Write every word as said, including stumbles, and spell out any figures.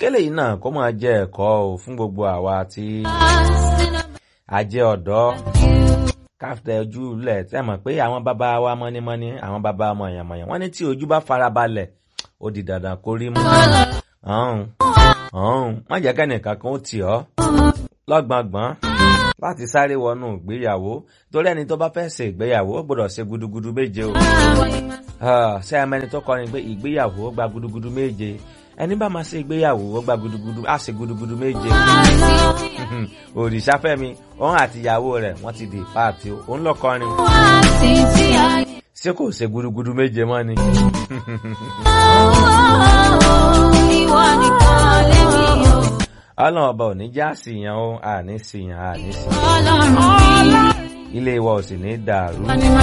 kélé yìí náà kó máa jẹ́ ẹ̀kọ́ ò fún gbogbo àwa tí a jẹ́ ọ̀dọ́ káfíńtà ojú lẹ̀ tí a mọ̀ pé àwọn bàbá wa mọ́nímọ́ní àwọn bàbá mọ̀yànmọ̀yàn wọ́n ní tí ojú bá farabalẹ̀ ó di dandan kó rí mú. ọ̀hún ọ̀hún má jẹ́ kẹ́nìkan kan ó tì ọ́ lọ́gbọ̀ngbọ̀n láti sáré wọnú ìgbéyàwó torí ẹni tó bá fẹ́ ṣe ìgbéyàwó ó gbọ́dọ̀ ṣe gudugudu méje o. ṣé ẹ mẹ́ni tó kọrin pé ìgbéyàwó gba gudugudu méje ẹni bá máa ṣe ìgbéyàwó ó gba gudugudu á ṣe gudugudu méje. Òrìṣàfẹ́mi òun àti ìyàwó rẹ̀ wọ́n ti di páàtì òun lọ kọrin ṣé kò ṣe gudugudu méje mọ́ ni. Ọlọ́run ọba ò ní já síyàn ó àní síyàn àní síyàn ilé wa ò sì ní dàrú.